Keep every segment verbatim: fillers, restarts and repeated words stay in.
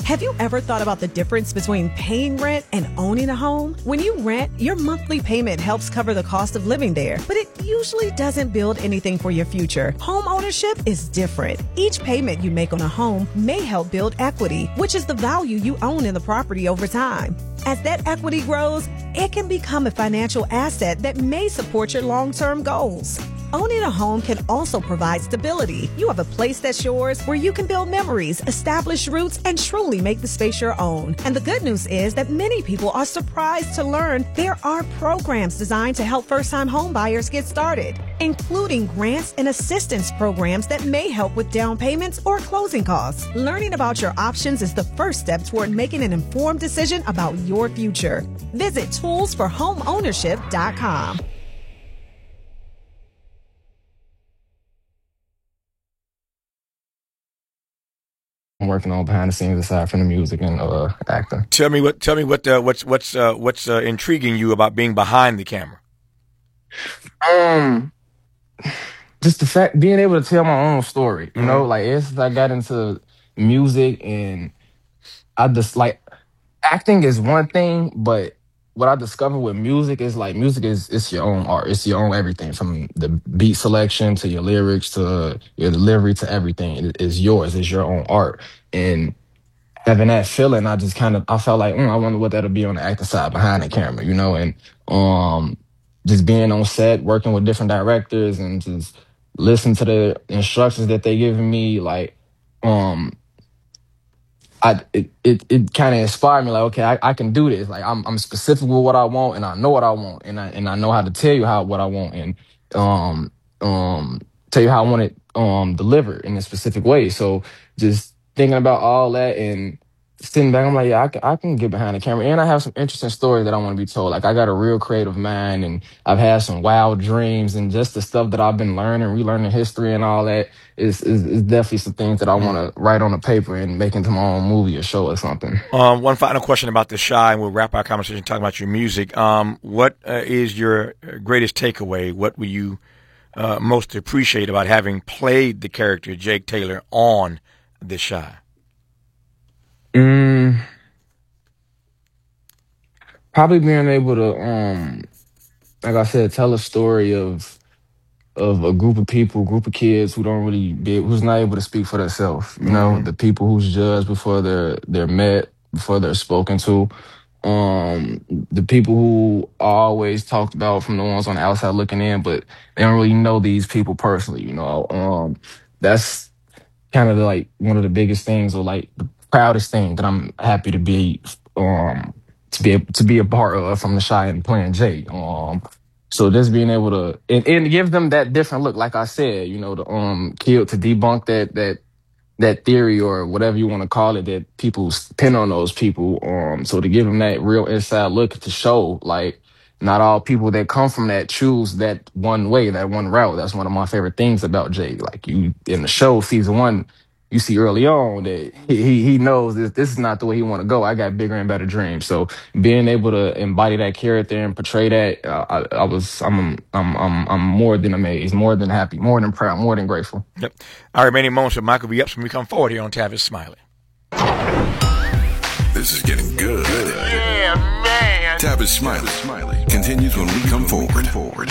Have you ever thought about the difference between paying rent and owning a home? When you rent, your monthly payment helps cover the cost of living there, but it usually doesn't build anything for your future. Home ownership is different. Each payment you make on a home may help build equity, which is the value you own in the property over time. As that equity grows, it can become a financial asset that may support your long-term goals. Owning a home can also provide stability. You have a place that's yours where you can build memories, establish roots, and truly make the space your own. And the good news is that many people are surprised to learn there are programs designed to help first-time home buyers get started, including grants and assistance programs that may help with down payments or closing costs. Learning about your options is the first step toward making an informed decision about your future. Visit tools for home ownership dot com. I'm working on behind the scenes aside from the music and uh, acting. Tell me what. Tell me what. Uh, what's what's uh, what's uh, intriguing you about being behind the camera? Um, just the fact being able to tell my own story. You mm-hmm. know, like ever since I got into music, and I just like acting is one thing, but what I discovered with music is like music is it's your own art. It's your own everything, from the beat selection to your lyrics to your delivery to everything. It is yours. It's your own art. And having that feeling, I just kind of I felt like mm, I wonder what that'll be on the acting side behind the camera, you know. And um, just being on set, working with different directors, and just listening to the instructions that they giving me, like um. I, it it, it kind of inspired me, like, okay, I, I can do this. Like, I'm I'm specific with what I want, and I know what I want, and I and I know how to tell you how what I want, and um um tell you how I want it um delivered in a specific way. So just thinking about all that and sitting back, I'm like, yeah, I can, I can get behind the camera, and I have some interesting stories that I want to be told. Like, I got a real creative mind, and I've had some wild dreams, and just the stuff that I've been learning, relearning history and all that is is, is definitely some things that I want to write on a paper and make into my own movie or show or something. Um, one final question about The Chi, and we'll wrap our conversation talking about your music. Um, what uh, is your greatest takeaway? What will you uh, most appreciate about having played the character Jake Taylor on The Chi? Mm, probably being able to, um, like I said, tell a story of of a group of people, group of kids who don't really be, who's not able to speak for themselves. You know, mm-hmm. the people who's judged before they're they're met, before they're spoken to. Um, the people who are always talked about from the ones on the outside looking in, but they don't really know these people personally. You know, um, that's kind of like one of the biggest things, or like the proudest thing that I'm happy to be um to be able to be a part of from The Chi and playing Jay. Um, so just being able to and, and give them that different look, like I said, you know, to um kill to debunk that that that theory or whatever you want to call it that people pin on those people. Um, so to give them that real inside look to show like not all people that come from that choose that one way, that one route. That's one of my favorite things about Jay. Like you in the show season one, you see early on that he he knows this this is not the way he want to go. I got bigger and better dreams. So being able to embody that character and portray that, uh, I, I was I'm I'm I'm I'm more than amazed, more than happy, more than proud, more than grateful. Yep. Our remaining moments with Michael B. Epps when we come forward here on Tavis Smiley. This is getting good. Yeah, man. Tavis Smiley. Smiley continues when we come forward. forward.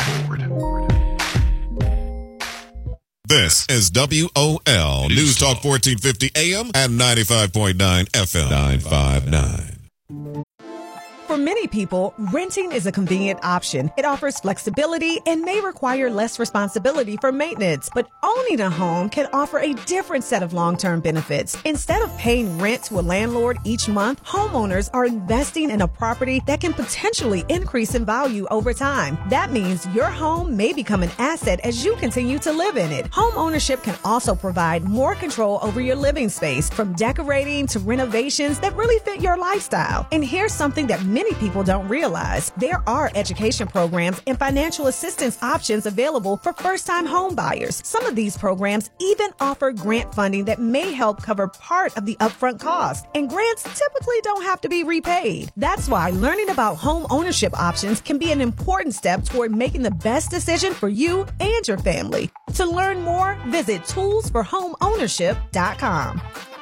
This is W O L News Talk fourteen fifty A M and ninety-five point nine F M. nine five nine. For many people, renting is a convenient option. It offers flexibility and may require less responsibility for maintenance. But owning a home can offer a different set of long-term benefits. Instead of paying rent to a landlord each month, homeowners are investing in a property that can potentially increase in value over time. That means your home may become an asset as you continue to live in it. Home ownership can also provide more control over your living space, from decorating to renovations that really fit your lifestyle. And here's something that many Many people don't realize. There are education programs and financial assistance options available for first-time home buyers. Some of these programs even offer grant funding that may help cover part of the upfront cost. And grants typically don't have to be repaid. That's why learning about home ownership options can be an important step toward making the best decision for you and your family. To learn more, visit tools for home ownership dot com.